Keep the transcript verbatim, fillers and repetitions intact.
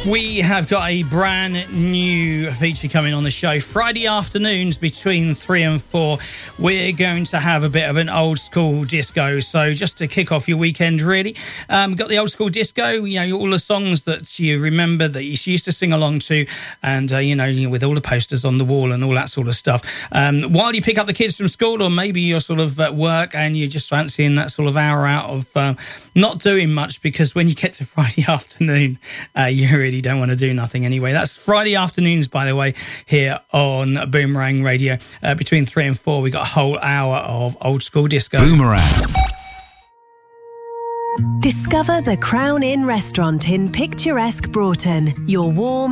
We have got a brand new feature coming on the show. Friday afternoons between three and four, we're going to have a bit of an old school disco. So just to kick off your weekend, really, um, got the old school disco, you know, all the songs that you remember that you used to sing along to, and, uh, you, know, you know, with all the posters on the wall and all that sort of stuff. Um, while you pick up the kids from school, or maybe you're sort of at work and you're just fancying that sort of hour out of uh, not doing much, because when you get to Friday afternoon, uh, you really don't want to do nothing anyway. That's Friday afternoons, by the way, here on Boomerang Radio. Uh, between three and four, we got a whole hour of old school disco. Boomerang. Discover the Crown Inn restaurant in picturesque Broughton. Your warm